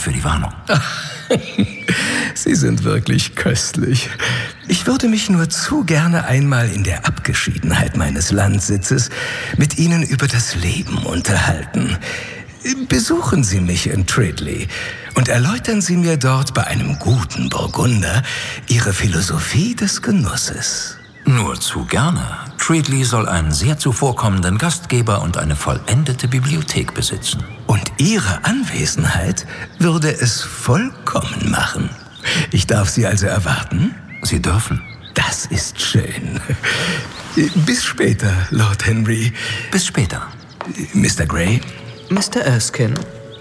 für die Warnung. Sie sind wirklich köstlich. Ich würde mich nur zu gerne einmal in der Abgeschiedenheit meines Landsitzes mit Ihnen über das Leben unterhalten. Besuchen Sie mich in Tridley und erläutern Sie mir dort bei einem guten Burgunder Ihre Philosophie des Genusses. Nur zu gerne. Tridley soll einen sehr zuvorkommenden Gastgeber und eine vollendete Bibliothek besitzen. Und Ihre Anwesenheit würde es vollkommen machen. Ich darf Sie also erwarten? Sie dürfen. Das ist schön. Bis später, Lord Henry. Bis später. Mr. Grey? Mr. Erskine?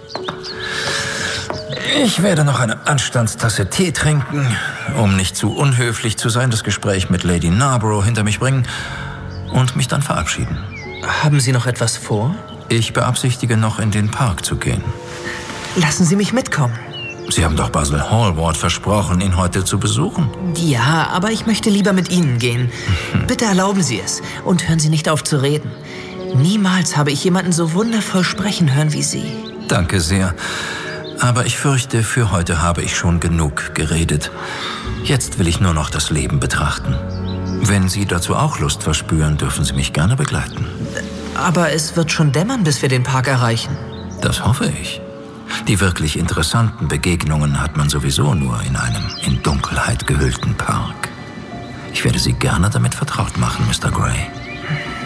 Ich werde noch eine Anstandstasse Tee trinken, um nicht zu unhöflich zu sein, das Gespräch mit Lady Narborough hinter mich bringen und mich dann verabschieden. Haben Sie noch etwas vor? Ich beabsichtige noch in den Park zu gehen. Lassen Sie mich mitkommen. Sie haben doch Basil Hallward versprochen, ihn heute zu besuchen. Ja, aber ich möchte lieber mit Ihnen gehen. Bitte erlauben Sie es und hören Sie nicht auf zu reden. Niemals habe ich jemanden so wundervoll sprechen hören wie Sie. Danke sehr. Aber ich fürchte, für heute habe ich schon genug geredet. Jetzt will ich nur noch das Leben betrachten. Wenn Sie dazu auch Lust verspüren, dürfen Sie mich gerne begleiten. Aber es wird schon dämmern, bis wir den Park erreichen. Das hoffe ich. Die wirklich interessanten Begegnungen hat man sowieso nur in einem in Dunkelheit gehüllten Park. Ich werde Sie gerne damit vertraut machen, Mr. Grey.